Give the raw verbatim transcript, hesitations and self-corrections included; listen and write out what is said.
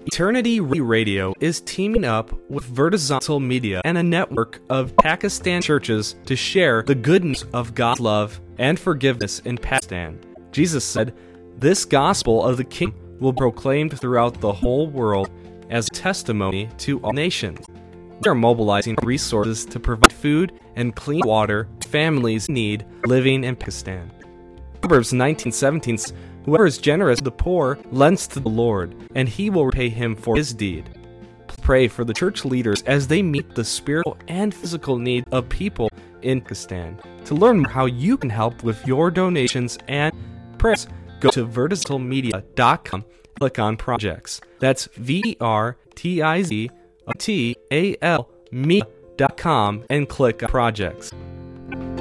Eternity Radio is teaming up with Vertical Media and a network of Pakistan churches to share the good news of God's love and forgiveness in Pakistan. Jesus said, "This gospel of the kingdom will be proclaimed throughout the whole world as a testimony to all nations." We are mobilizing resources to provide food and clean water families need living in Pakistan. Proverbs nineteen seventeen says, "Whoever is generous to the poor lends to the Lord, and he will repay him for his deed." Pray for the church leaders as they meet the spiritual and physical needs of people in Pakistan. To learn more how you can help with your donations and prayers, go to vertical media dot com, click on projects. That's V E R T I Z T A L media dot com and click on projects.